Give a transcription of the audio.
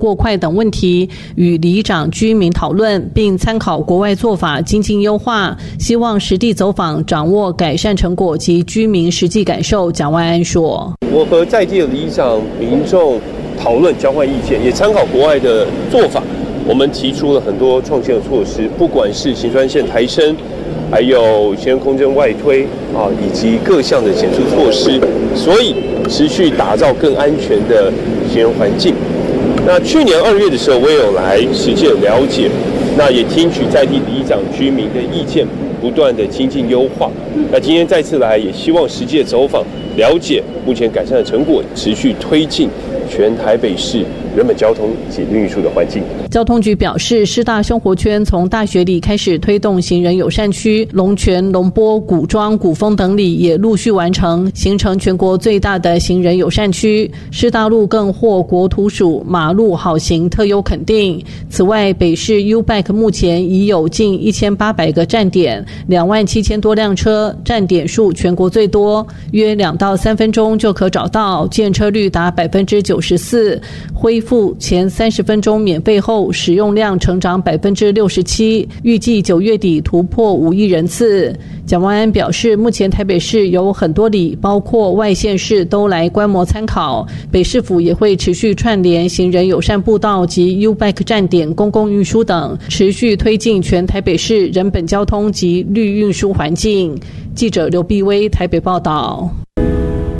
过快等问题，与里长居民讨论，并参考国外做法精进优化，希望实地走访，掌握改善成果及居民实际感受。蒋万安说：“ 我和在地的里长、民众讨论，交换意见，也参考国外的做法。我们提出了很多创新的措施，不管是行川线抬升，还有行人空间外推以及各项的减速措施，所以持续打造更安全的行人环境。那去年2月的时候，我也有来实际的了解，那也听取在地里长居民的意见，不断的精进优化。那今天再次来，也希望实际的走访，了解目前改善的成果，持续推进全台北市人本交通及运输的环境。” 交通局表示，师大生活圈从大学里开始推动行人友善区，龙泉、龙波、古庄、古风等里也陆续完成，形成全国最大的行人友善区。师大路更获国土署马路好行特优肯定。此外，北市 U-Bike 目前已有近1800个站点，27000多辆车，站点数全国最多，约2到3分钟就可找到，建车率达94%，恢复前30分钟免费后，使用量成长67%，预计9月底突破5亿人次。蒋万安表示，目前台北市有很多里，包括外县市都来观摩参考，北市府也会持续串联行人友善步道及 U-Bike 站点、公共运输等，持续推进全台北市人本交通及绿运输环境。记者刘碧薇台北报道。